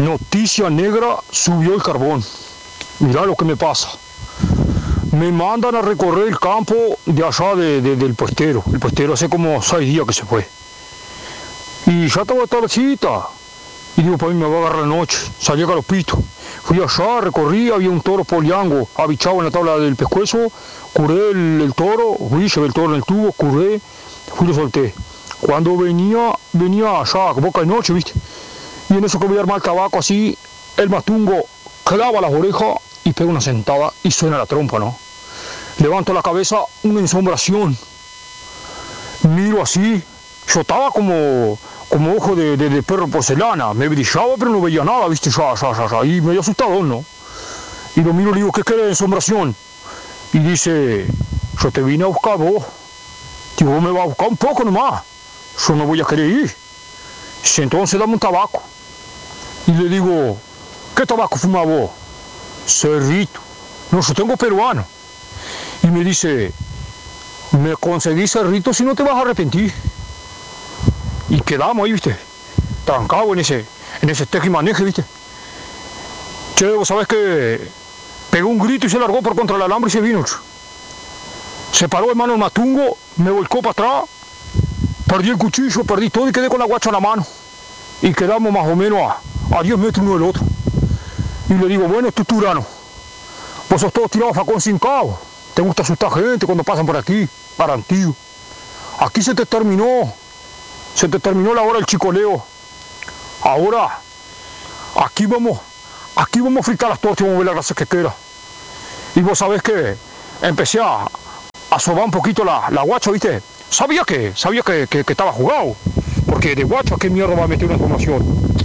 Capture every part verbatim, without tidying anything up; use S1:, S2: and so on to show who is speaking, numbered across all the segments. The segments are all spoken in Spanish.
S1: Noticia negra, subió el carbón. Mirá lo que me pasa. Me mandan a recorrer el campo de allá de, de, del puestero. El puestero hace como seis días que se fue. Y ya estaba tardecita. Y digo, para mí me va a agarrar la noche. Salí a Galopito. Fui allá, recorrí, había un toro poliango abichado en la tabla del pescuezo. Curé el, el toro, fui, llevé el toro en el tubo, curé, fui y lo solté. Cuando venía, venía allá, boca de noche, ¿viste? Y en eso que voy a armar el tabaco así, el matungo clava las orejas y pega una sentada y suena la trompa, ¿no? Levanto la cabeza, una ensombración. Miro así, yo estaba como, como ojo de, de, de perro porcelana, me brillaba pero no veía nada, ¿viste? Ya, ya, ya, ya, y medio asustado, ¿no? Y lo miro y le digo, ¿qué quiere de ensombración? Y dice, yo te vine a buscar vos. Digo, vos me vas a buscar un poco nomás. Yo no voy a querer ir. Dice, entonces dame un tabaco. Y le digo, ¿qué tabaco fuma vos? Cerrito. No, yo tengo peruano. Y me dice, me conseguí cerrito si no te vas a arrepentir. Y quedamos ahí, ¿viste? Trancado en ese, en ese teje y maneje, ¿viste? Che, vos sabés que pegó un grito y se largó por contra el alambre y se vino. Se paró hermano el matungo, me volcó para atrás, perdí el cuchillo, perdí todo y quedé con la guacha en la mano. Y quedamos más o menos a, a diez metros uno del otro. Y le digo, bueno, tú turano, vos sos todo tirado facón sin cabo, te gusta asustar gente cuando pasan por aquí, garantido. Aquí se te terminó, se te terminó la hora del chicoleo. Ahora, aquí vamos, aquí vamos a fritar las tortas y vamos a ver la grasa que queda. Y vos sabés que empecé a, a sobar un poquito la, la guacha, ¿viste? Sabía que, sabía que, que, que estaba jugado, porque de guacha, ¿qué mierda va a meter una información?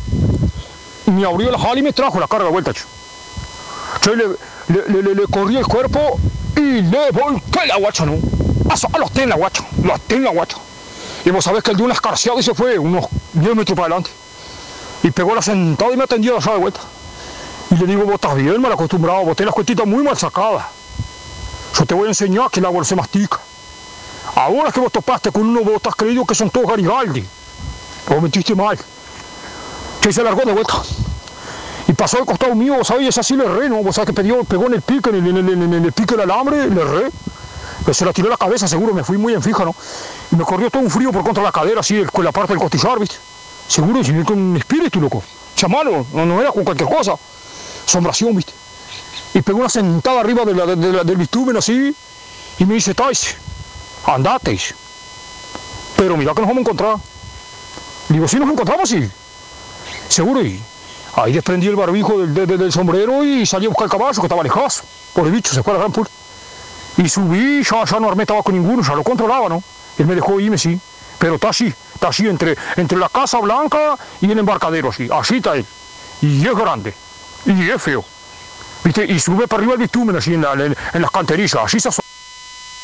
S1: Y me abrió la jala y me trajo la carga de vuelta, cho. Yo le, le, le, le, le corrí el cuerpo y le volqué la guacha, ¿no? A los ten la guacha, los ten la guacha. Y vos sabés que él dio una escarciada y se fue unos diez metros para adelante. Y pegó la sentada y me atendió allá de vuelta. Y le digo, vos estás bien mal acostumbrado, vos tenés las cuestitas muy mal sacadas. Yo te voy a enseñar que el agua se mastica. Ahora que vos topaste con uno, vos estás creído que son todos Garibaldi. Vos metiste mal. Que se largó de vuelta. Y pasó al costado mío, vos sabés, así le erré, ¿no? Vos sabés que pegó, pegó en el pique, en el, en el, en el, en el pique del alambre, le erré. Pero se la tiró la cabeza, seguro, me fui muy en fija, ¿no? Y me corrió todo un frío por contra de la cadera, así, con la parte del costillar, ¿viste? Seguro, si con un espíritu, loco. Chamalo, no, no era con cualquier cosa. Sombración, ¿viste? Y pegó una sentada arriba de la, de la, del bitumen, así, y me dice, Tais, andate. Pero mira que nos vamos a encontrar. Digo, sí, nos encontramos, sí. Seguro, y ahí desprendí el barbijo del, del, del sombrero y salí a buscar el caballo, que estaba lejazo. Por el bicho, se fue a la gran puerta. Y subí, ya, ya no armé tabaco ninguno, ya lo controlaba, ¿no? Él me dejó irme, sí. Pero está así, está así, entre, entre la Casa Blanca y el embarcadero, así. Así está él. Y es grande. Y es feo. ¿Viste? Y sube para arriba el bitumen, así, en, la, en, en las canterillas. Así se asoma.